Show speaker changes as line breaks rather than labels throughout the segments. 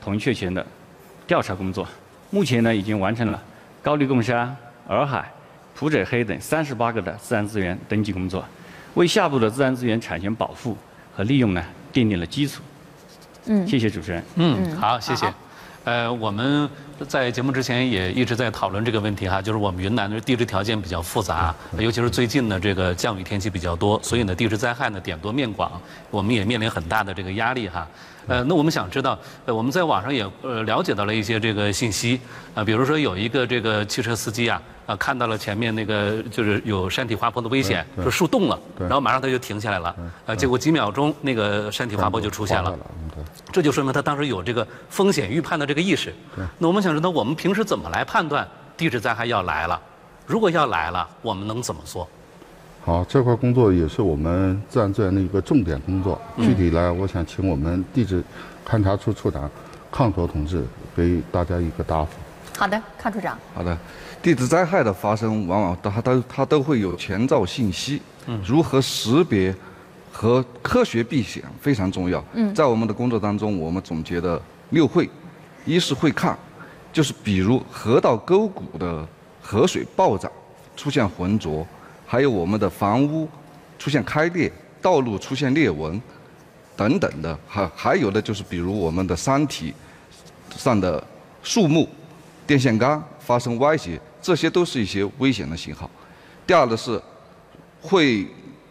统一确权的调查工作。目前呢，已经完成了高黎贡山、洱海、普者黑等38个的自然资源登记工作，为下步的自然资源产权保护和利用呢奠定了基础。谢谢主持人。
好，谢谢。我们在节目之前也一直在讨论这个问题哈，就是我们云南的地质条件比较复杂，尤其是最近呢这个降雨天气比较多，所以呢地质灾害呢点多面广，我们也面临很大的这个压力哈。那我们想知道，我们在网上也了解到了一些这个信息比如说有一个这个汽车司机看到了前面那个就是有山体滑坡的危险，说树动了，然后马上他就停下来了，结果几秒钟那个山体滑坡就出现了，这就说明他当时有这个风险预判的这个意识。那我们想知道，我们平时怎么来判断地质灾害要来了？如果要来了，我们能怎么做？
好，这块工作也是我们自然资源的一个重点工作。具体来，我想请我们地质勘察处处长康卓同志给大家一个答复。
好的，康处长。
好的，地质灾害的发生，往往它都会有前兆信息。如何识别和科学避险非常重要。在我们的工作当中，我们总结的6会，一是会看，就是比如河道沟谷的河水暴涨，出现浑浊。还有我们的房屋出现开裂，道路出现裂纹，等等的，还有的就是比如我们的山体上的树木、电线杆发生歪斜，这些都是一些危险的信号。第二的是会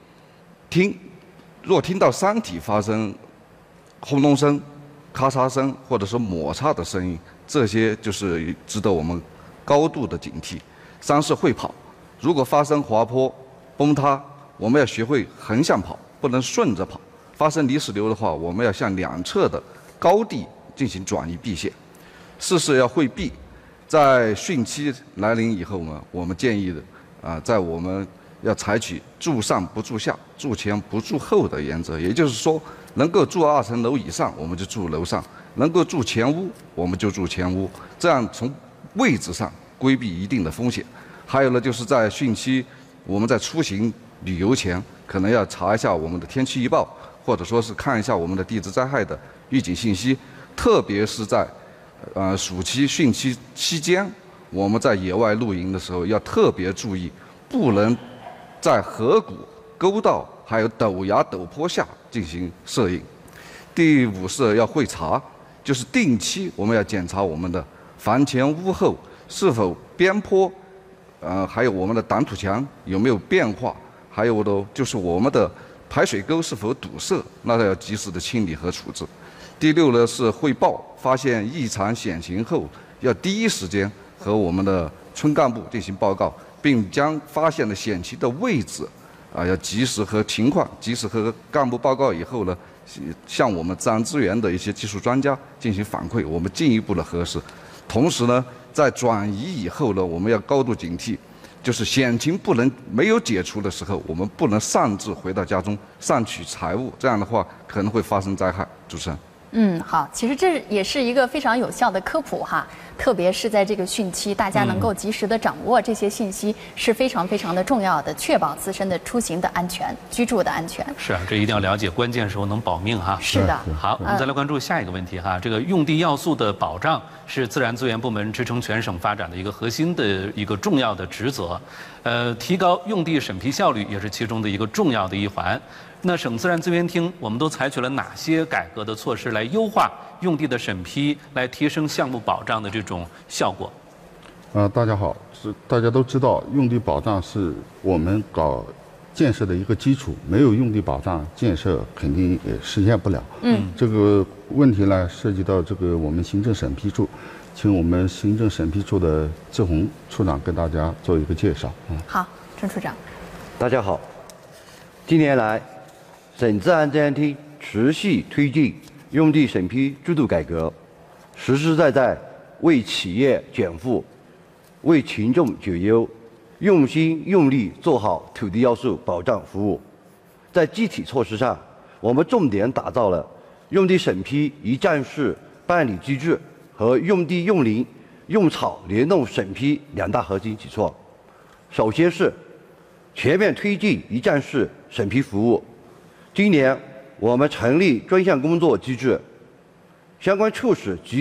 若听到山体发生轰隆声、咔嚓声，或者说摩擦的声音，这些就是值得我们高度的警惕。三是会跑。如果发生滑坡、崩塌，我们要学会横向跑，不能顺着跑。发生泥石流的话，我们要向两侧的高地进行转移避险。四是要会避，在汛期来临以后呢，我们建议在我们要采取住上不住下、住前不住后的原则，也就是说，能够住2层楼以上，我们就住楼上；能够住前屋，我们就住前屋，这样从位置上规避一定的风险。还有呢，就是在汛期，我们在出行旅游前，可能要查一下我们的天气预报，或者说是看一下我们的地质灾害的预警信息。特别是在暑期、汛期期间，我们在野外露营的时候要特别注意，不能在河谷、沟道还有陡崖陡坡下进行摄影。第5是要会查，就是定期我们要检查我们的房前屋后是否边坡。还有我们的挡土墙有没有变化，还有的就是我们的排水沟是否堵塞，那要及时的清理和处置。第6呢是汇报，发现异常险情后，要第一时间和我们的村干部进行报告，并将发现的险情的位置要及时和干部报告以后呢，向我们自然资源的一些技术专家进行反馈，我们进一步的核实。同时呢，在转移以后呢，我们要高度警惕，就是险情没有解除的时候，我们不能擅自回到家中擅取财物，这样的话可能会发生灾害。主持人。
好，其实这也是一个非常有效的科普哈，特别是在这个汛期，大家能够及时的掌握这些信息是非常非常的重要的，确保自身的出行的安全、居住的安全。
是啊，这一定要了解，关键时候能保命哈。
是的。
好，我们再来关注下一个问题哈，这个用地要素的保障是自然资源部门支撑全省发展的一个核心的一个重要的职责，提高用地审批效率也是其中的一个重要的一环。那省自然资源厅，我们都采取了哪些改革的措施来优化用地的审批，来提升项目保障的这种效果？
大家好，大家都知道，用地保障是我们搞建设的一个基础，没有用地保障，建设肯定也实现不了。这个问题呢，涉及到这个我们行政审批处，请我们行政审批处的志宏处长跟大家做一个介绍。
好，郑处长。
大家好，近年来，省自然资源厅持续推进用地审批制度改革，实实在在为企业减负，为群众解忧，用心用力做好土地要素保障服务。在具体措施上，我们重点打造了用地审批一站式办理机制和用地用林、用草联动审批2大核心举措。首先是全面推进一站式审批服务。今年我们成立专项工作机制，相关处室及